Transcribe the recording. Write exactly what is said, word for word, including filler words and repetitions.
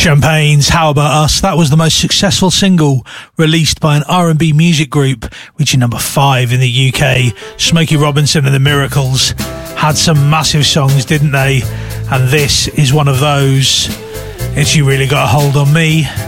Champagne's How About Us. That was the most successful single released by an R and B music group, reaching number five in the U K. Smokey Robinson and the Miracles had some massive songs, didn't they? And this is one of those. It's You Really Got a Hold on Me.